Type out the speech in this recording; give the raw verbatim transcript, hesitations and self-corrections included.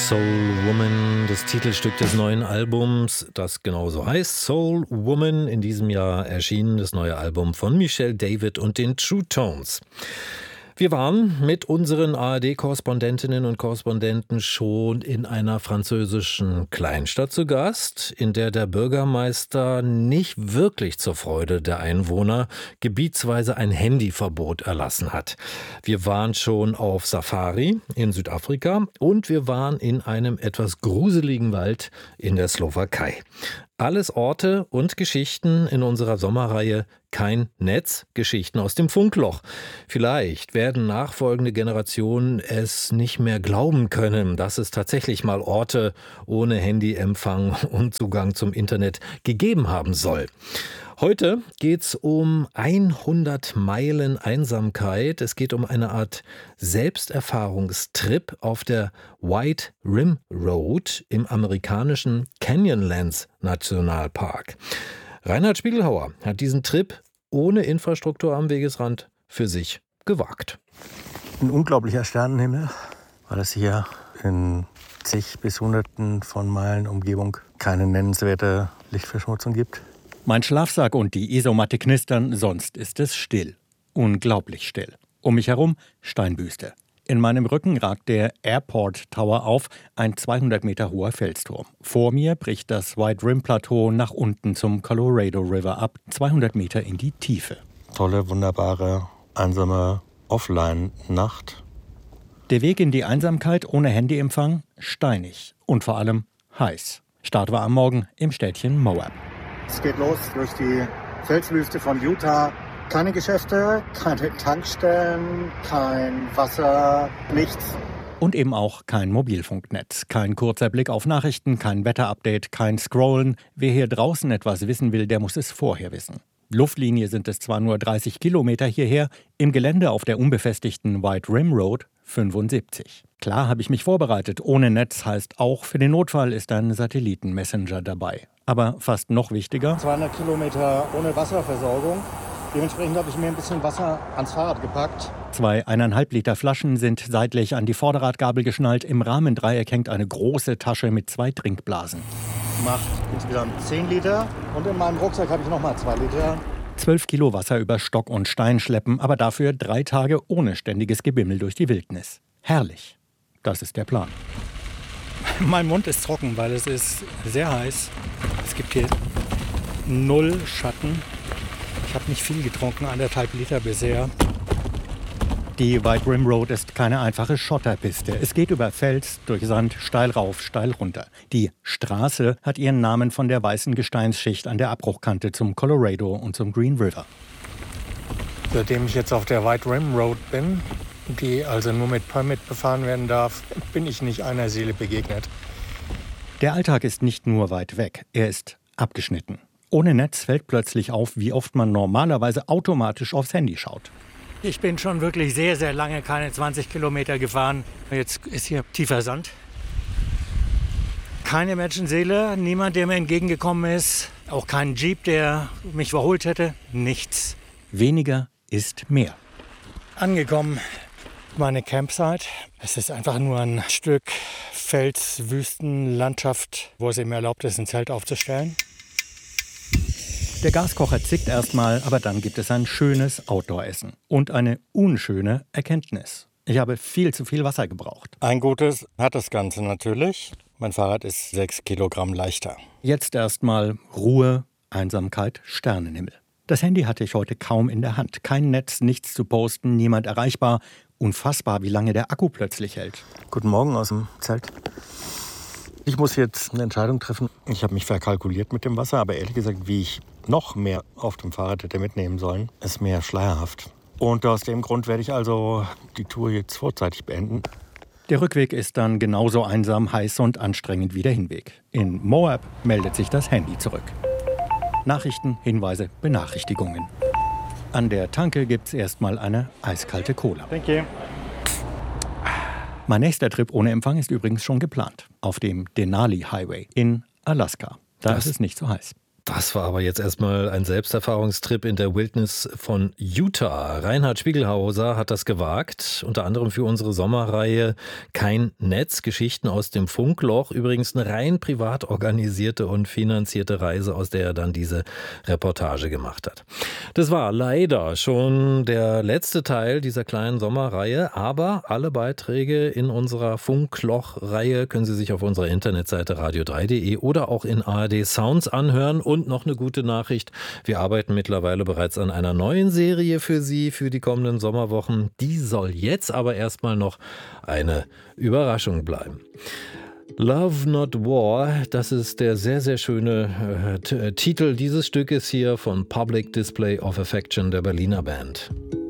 Soul Woman, das Titelstück des neuen Albums, das genauso heißt, Soul Woman, in diesem Jahr erschienen das neue Album von Michelle David und den True Tones. Wir waren mit unseren A R D-Korrespondentinnen und Korrespondenten schon in einer französischen Kleinstadt zu Gast, in der der Bürgermeister nicht wirklich zur Freude der Einwohner gebietsweise ein Handyverbot erlassen hat. Wir waren schon auf Safari in Südafrika und wir waren in einem etwas gruseligen Wald in der Slowakei. Alles Orte und Geschichten in unserer Sommerreihe Kein Netz, Geschichten aus dem Funkloch. Vielleicht werden nachfolgende Generationen es nicht mehr glauben können, dass es tatsächlich mal Orte ohne Handyempfang und Zugang zum Internet gegeben haben soll. Heute geht es um hundert Meilen Einsamkeit. Es geht um eine Art Selbsterfahrungstrip auf der White Rim Road im amerikanischen Canyonlands Nationalpark. Reinhard Spiegelhauer hat diesen Trip ohne Infrastruktur am Wegesrand für sich gewagt. Ein unglaublicher Sternenhimmel, weil es hier in zig bis hunderten von Meilen Umgebung keine nennenswerte Lichtverschmutzung gibt. Mein Schlafsack und die Isomatte knistern, sonst ist es still. Unglaublich still. Um mich herum Steinbüste. In meinem Rücken ragt der Airport Tower auf, ein zweihundert Meter hoher Felsturm. Vor mir bricht das White Rim Plateau nach unten zum Colorado River ab, zweihundert Meter in die Tiefe. Tolle, wunderbare, einsame Offline-Nacht. Der Weg in die Einsamkeit ohne Handyempfang steinig und vor allem heiß. Start war am Morgen im Städtchen Moab. Es geht los durch die Felswüste von Utah. Keine Geschäfte, keine Tankstellen, kein Wasser, nichts. Und eben auch kein Mobilfunknetz, kein kurzer Blick auf Nachrichten, kein Wetterupdate, kein Scrollen. Wer hier draußen etwas wissen will, der muss es vorher wissen. Luftlinie sind es zwar nur dreißig Kilometer hierher, im Gelände auf der unbefestigten White Rim Road fünfundsiebzig. Klar habe ich mich vorbereitet. Ohne Netz heißt auch, für den Notfall ist ein Satellitenmessenger dabei. Aber fast noch wichtiger: zweihundert Kilometer ohne Wasserversorgung. Dementsprechend habe ich mir ein bisschen Wasser ans Fahrrad gepackt. Zwei eineinhalb Liter Flaschen sind seitlich an die Vorderradgabel geschnallt. Im Rahmendreieck hängt eine große Tasche mit zwei Trinkblasen. Macht insgesamt zehn Liter und in meinem Rucksack habe ich nochmal zwei Liter. Zwölf Kilo Wasser über Stock und Stein schleppen, aber dafür drei Tage ohne ständiges Gebimmel durch die Wildnis. Herrlich. Das ist der Plan. Mein Mund ist trocken, weil es ist sehr heiß. Es gibt hier null Schatten. Ich habe nicht viel getrunken, anderthalb Liter bisher. Die White Rim Road ist keine einfache Schotterpiste. Es geht über Fels, durch Sand, steil rauf, steil runter. Die Straße hat ihren Namen von der weißen Gesteinsschicht an der Abbruchkante zum Colorado und zum Green River. Seitdem ich jetzt auf der White Rim Road bin, die also nur mit Permit befahren werden darf, bin ich nicht einer Seele begegnet. Der Alltag ist nicht nur weit weg, er ist abgeschnitten. Ohne Netz fällt plötzlich auf, wie oft man normalerweise automatisch aufs Handy schaut. Ich bin schon wirklich sehr, sehr lange keine zwanzig Kilometer gefahren. Jetzt ist hier tiefer Sand. Keine Menschenseele, niemand, der mir entgegengekommen ist. Auch kein Jeep, der mich überholt hätte. Nichts. Weniger ist mehr. Angekommen, meine Campsite. Es ist einfach nur ein Stück Felswüstenlandschaft, wo es eben erlaubt ist, ein Zelt aufzustellen. Der Gaskocher zickt erstmal, aber dann gibt es ein schönes Outdoor-Essen. Und eine unschöne Erkenntnis. Ich habe viel zu viel Wasser gebraucht. Ein Gutes hat das Ganze natürlich. Mein Fahrrad ist sechs Kilogramm leichter. Jetzt erstmal Ruhe, Einsamkeit, Sternenhimmel. Das Handy hatte ich heute kaum in der Hand. Kein Netz, nichts zu posten, niemand erreichbar. Unfassbar, wie lange der Akku plötzlich hält. Guten Morgen aus dem Zelt. Ich muss jetzt eine Entscheidung treffen. Ich habe mich verkalkuliert mit dem Wasser, aber ehrlich gesagt, wie ich noch mehr auf dem Fahrrad hätte mitnehmen sollen, ist mir schleierhaft. Und aus dem Grund werde ich also die Tour jetzt vorzeitig beenden. Der Rückweg ist dann genauso einsam, heiß und anstrengend wie der Hinweg. In Moab meldet sich das Handy zurück. Nachrichten, Hinweise, Benachrichtigungen. An der Tanke gibt's erstmal eine eiskalte Cola. Danke. Mein nächster Trip ohne Empfang ist übrigens schon geplant. Auf dem Denali Highway in Alaska. Da Das ist es nicht so heiß. Das war aber jetzt erstmal ein Selbsterfahrungstrip in der Wildnis von Utah. Reinhard Spiegelhauser hat das gewagt, unter anderem für unsere Sommerreihe Kein Netz, Geschichten aus dem Funkloch. Übrigens eine rein privat organisierte und finanzierte Reise, aus der er dann diese Reportage gemacht hat. Das war leider schon der letzte Teil dieser kleinen Sommerreihe, aber alle Beiträge in unserer Funkloch-Reihe können Sie sich auf unserer Internetseite radio drei punkt de oder auch in A R D Sounds anhören. Und noch eine gute Nachricht, wir arbeiten mittlerweile bereits an einer neuen Serie für Sie für die kommenden Sommerwochen. Die soll jetzt aber erstmal noch eine Überraschung bleiben. Love Not War, das ist der sehr, sehr schöne äh, t- Titel dieses Stückes hier von Public Display of Affection der Berliner Band.